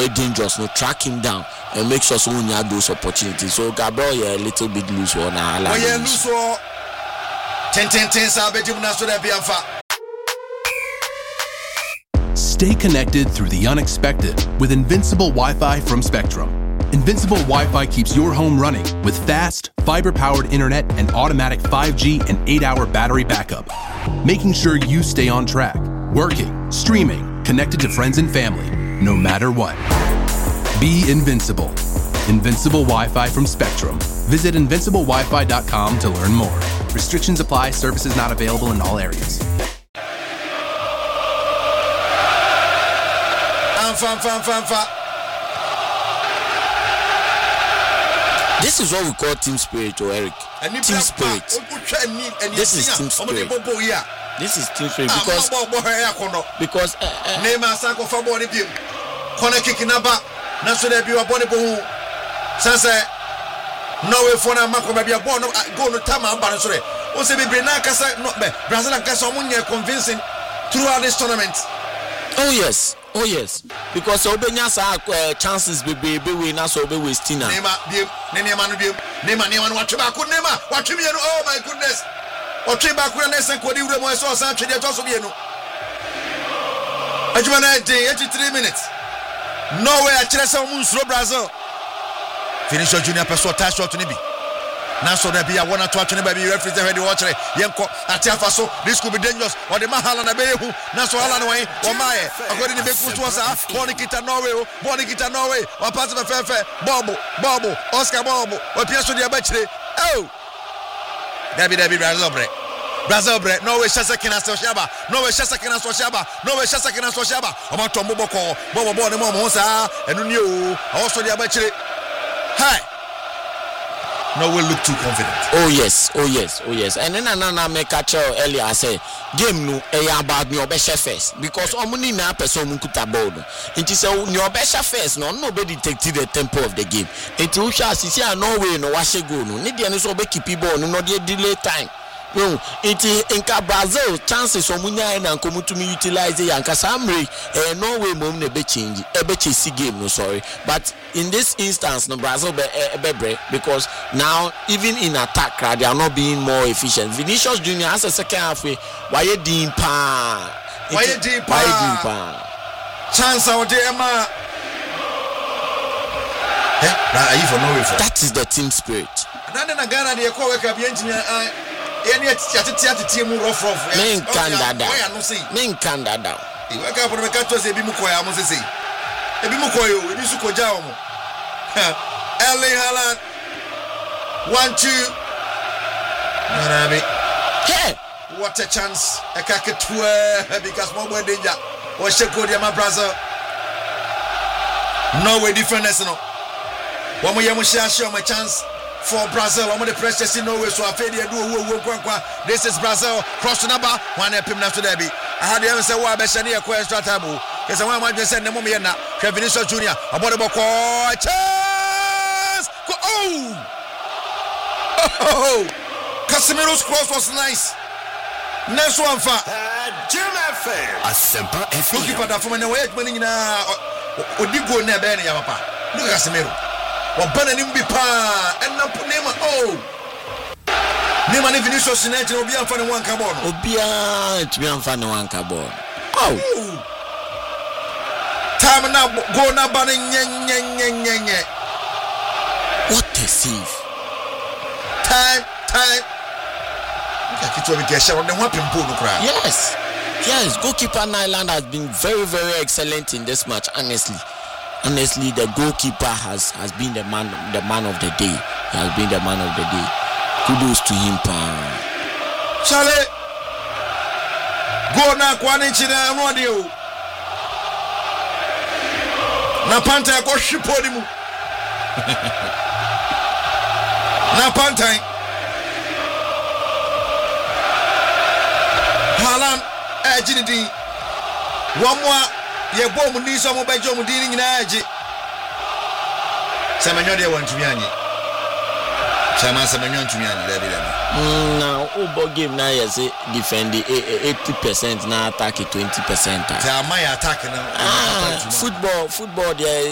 very dangerous. No, track him down and make sure someone have those opportunities. So Gabriel, a little bit loose on our line. Loose or 10 Stay connected through the unexpected with Invincible Wi-Fi from Spectrum. Invincible Wi-Fi keeps your home running with fast, fiber-powered internet and automatic 5G and 8-hour battery backup, making sure you stay on track, working, streaming, connected to friends and family, no matter what. Be invincible. Invincible Wi-Fi from Spectrum. Visit invinciblewifi.com to learn more. Restrictions apply. Services not available in all areas. This is what we call team spirit, Eric. Team spirit. This is team spirit. This is team spirit because Neymar Sanko for body beam. Corner kicking about. Naso there be a body boom. Sansa no way for na mako be a born go no time and balance. O se be na kasa no be Brazil and kasa omunye convincing throughout this tournament. Oh yes, because Obenya sa chances be we na so be wasting na. Neymar watch back Neymar watch me oh my goodness. Watch back na nesen ko di wure mo so san twede to so be no. Ajumana 83 minutes. Norway a chile some unsuro Brazil. Vinicius Junior person touch shot ni bi. Now so there be a one or two baby referee there the watch yenko atiafa so this could be dangerous or the mahala na behu na so hala no way o mae according to beku to sa Bonikita Norway o pass be fefe bobo Oscar bobo o pia so dia bachire oh David Brazil bre Norway shasa kina so shaba o ma tombo boko bobo ne mo sa enu ni o so dia bachire hi. No, we look too confident. Oh yes. And then I make a catch earlier. I say game no about your best first because omuni na person munkuta ball. It is your best first. No, nobody take the tempo of the game. It will show see no way no wash go no. Need the so be keep ball no delay time. No, it in Brazil chances omunya na nkomutumi utilize yanka samre no way mom na be change game no sorry, but in this instance no Brazil be because now even in attack they are not being more efficient. Vinicius Junior has a second half way why deep chance out there ma are you for Norway for that is the team spirit. And then Ghana they call work up engineer any team rough men Canada you wake up on the catch us ebi mukoya mo say ebi mukoyo ebi su koja omo Erling Haaland 1-2 Narabi hey what a chance because more boy danger o sheko dia ma Brazil Norway difference no one more yam share my chance for Brazil. I'm on the pressure see Norway so I feel they do this is Brazil cross the number one pim na to there be I had them say wa be shani e extra time because I want to send them me na Vinicius Junior about the ball chance go oh Casemiro's cross was nice next one fa Jim FM Asempa FM look at that from anywhere when na odigo na be na ya papa look at Casemiro Wabana nimbi pa and na Neymar oh Neymar ni Vinicius United obi amfani wan carbon obia tumi amfani wan carbon oh time na go na bana nye what a save time akito bi kesha on the one pimpo no kra yes goalkeeper Nyland has been very very excellent in this match honestly the goalkeeper has been the man of the day. He has been the man of the day. Kudos to him pa. Chale go na kwani china no de o na panta ko shipodi mu na panta Haaland ejinidi wamwa ye bom ni so mo bejo mu din nyina agi Semenyo de wantumi anye Chama Semenyo ntumi anye da bi now obo game na yes defend 80% na attack 20%. Ta my attack na football there